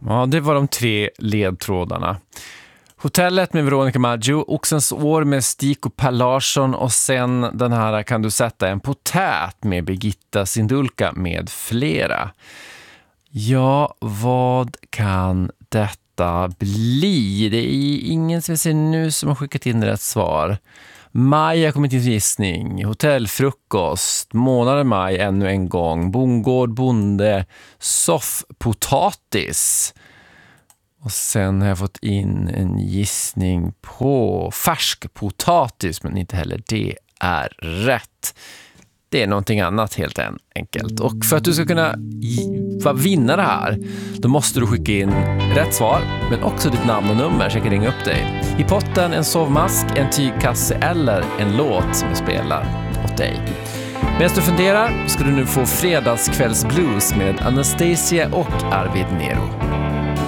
Ja, det var de 3 ledtrådarna. Hotellet med Veronica Maggio, Oxens år med Stig och Per Larsson och sen den här Kan du sätta en potät med Birgitta Sindulka med flera. Ja, vad kan detta bli? Det är ingen som jag ser nu som har skickat in rätt svar. Maj har kommit till gissning. Hotellfrukost. Månaden maj ännu en gång. Bondgård, bonde. Soffpotatis. Och sen har jag fått in en gissning på färskpotatis, men inte heller det är rätt. Det är någonting annat helt enkelt. Och för att du ska kunna vinna det här, då måste du skicka in rätt svar, men också ditt namn och nummer så jag kan ringa upp dig. I potten en sovmask, en tygkasse eller en låt som jag spelar åt dig. Medan du funderar ska du nu få fredagskvällsblues med Anastasia och Arvid Nero.